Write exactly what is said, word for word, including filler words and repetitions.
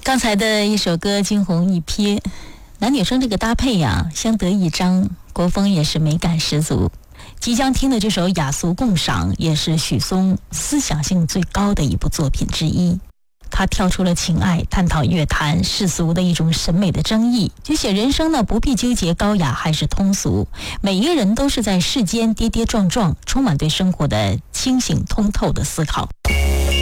刚才的一首歌惊鸿一瞥，男女生这个搭配呀、啊、相得益彰，国风也是美感十足。即将听的这首雅俗共赏也是许嵩思想性最高的一部作品之一。他跳出了情爱，探讨乐坛世俗的一种审美的争议，就写人生呢不必纠结高雅还是通俗，每一个人都是在世间跌跌撞撞，充满对生活的清醒通透的思考。